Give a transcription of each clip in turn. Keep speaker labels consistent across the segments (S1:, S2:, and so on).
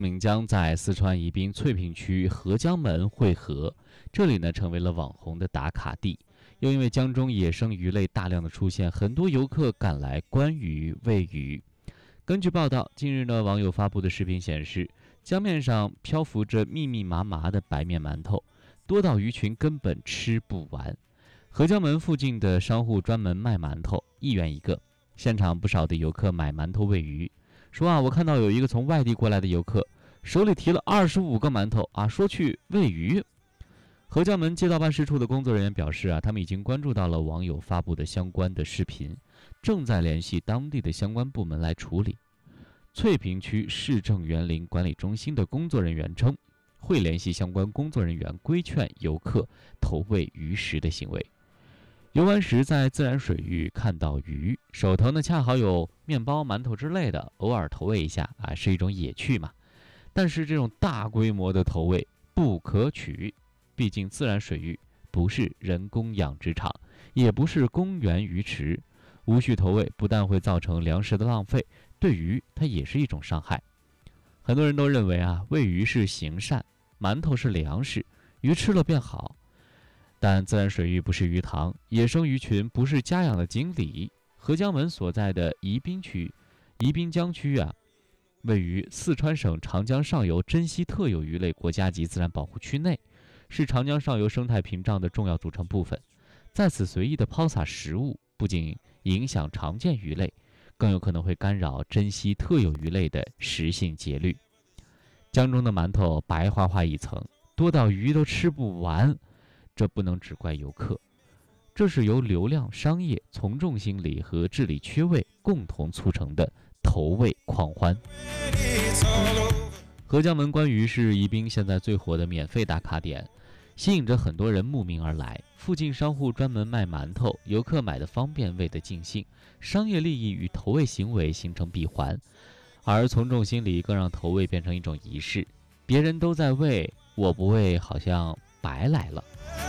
S1: 岷江在四川宜宾翠屏区合江门汇合，这里呢成为了网红的打卡地。又因为江中野生鱼类大量的出现，很多游客赶来观鱼喂鱼。根据报道，近日呢，网友发布的视频显示，江面上漂浮着密密麻麻的白面馒头，多到鱼群根本吃不完。合江门附近的商户专门卖馒头，1元一个。现场不少的游客买馒头喂鱼，说我看到有一个从外地过来的游客，手里提了25个馒头说去喂鱼。合江门街道办事处的工作人员表示他们已经关注到了网友发布的相关的视频，正在联系当地的相关部门来处理。翠屏区市政园林管理中心的工作人员称，会联系相关工作人员规劝游客投喂鱼食的行为。游玩时在自然水域看到鱼，手头呢恰好有面包、馒头之类的，偶尔投喂一下是一种野趣嘛。但是这种大规模的投喂不可取，毕竟自然水域不是人工养殖场，也不是公园鱼池，无序投喂不但会造成粮食的浪费，对鱼它也是一种伤害。很多人都认为喂鱼是行善，馒头是粮食，鱼吃了便好。但自然水域不是鱼塘，野生鱼群不是家养的锦鲤。合江门所在的宜宾江区位于四川省长江上游珍稀特有鱼类国家级自然保护区内，是长江上游生态屏障的重要组成部分。在此随意的抛洒食物，不仅影响常见鱼类，更有可能会干扰珍稀特有鱼类的食性节律。江中的馒头白花花一层，多到鱼都吃不完，这不能只怪游客，这是由流量、商业、从众心理和治理缺位共同促成的投喂狂欢。合江门观鱼是宜宾现在最火的免费打卡点，吸引着很多人慕名而来。附近商户专门卖馒头，游客买的方便，喂得尽兴，商业利益与投喂行为形成闭环，而从众心理更让投喂变成一种仪式。别人都在喂，我不喂好像白来了。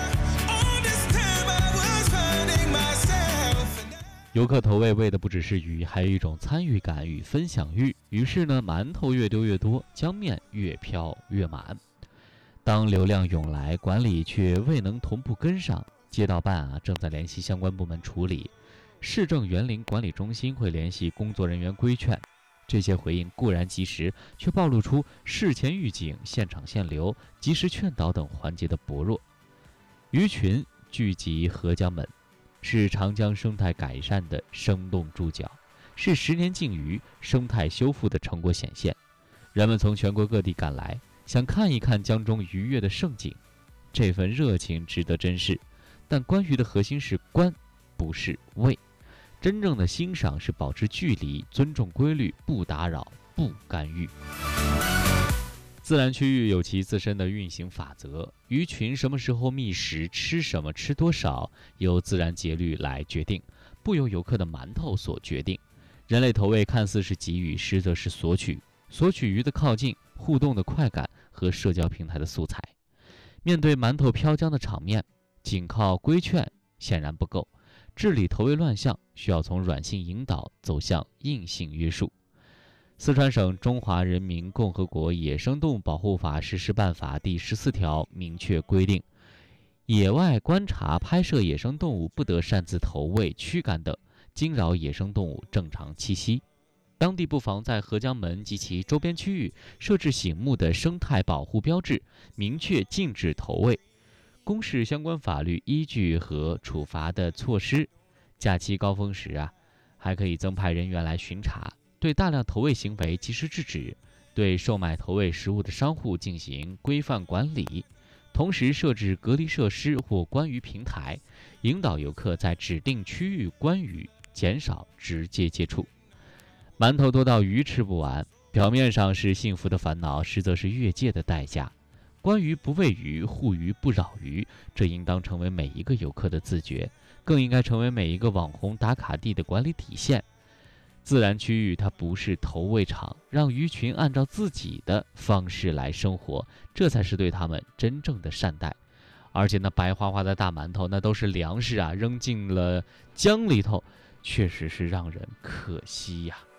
S1: 游客投喂喂的不只是鱼，还有一种参与感与分享欲。于是呢，馒头越丢越多，江面越飘越满。当流量涌来，管理却未能同步跟上，街道办正在联系相关部门处理。市政园林管理中心会联系工作人员规劝。这些回应固然及时，却暴露出事前预警、现场限流、及时劝导等环节的薄弱。鱼群聚集合江门，是长江生态改善的生动注脚，是10年禁渔生态修复的成果显现。人们从全国各地赶来，想看一看江中鱼跃的盛景，这份热情值得珍视。但观鱼的核心是观，不是喂。真正的欣赏是保持距离，尊重规律，不打扰，不干预。自然区域有其自身的运行法则，鱼群什么时候觅食，吃什么，吃多少，由自然节律来决定，不由游客的馒头所决定。人类投喂看似是给予，实则是索取，索取鱼的靠近、互动的快感和社交平台的素材。面对馒头飘江的场面，仅靠规劝显然不够，治理投喂乱象需要从软性引导走向硬性约束。四川省中华人民共和国野生动物保护法实施办法第14条明确规定，野外观察、拍摄野生动物不得擅自投喂、驱赶等，惊扰野生动物正常栖息。当地不妨在合江门及其周边区域设置醒目的生态保护标志，明确禁止投喂，公示相关法律依据和处罚的措施。假期高峰时还可以增派人员来巡查，对大量投喂行为及时制止，对售卖投喂食物的商户进行规范管理，同时设置隔离设施或观鱼平台，引导游客在指定区域观鱼，减少直接接触。馒头多到鱼吃不完，表面上是幸福的烦恼，实则是越界的代价。观鱼不喂鱼，护鱼不扰鱼，这应当成为每一个游客的自觉，更应该成为每一个网红打卡地的管理底线。自然区域它不是投喂场，让鱼群按照自己的方式来生活，这才是对他们真正的善待。而且那白花花的大馒头，那都是粮食扔进了江里头，确实是让人可惜呀。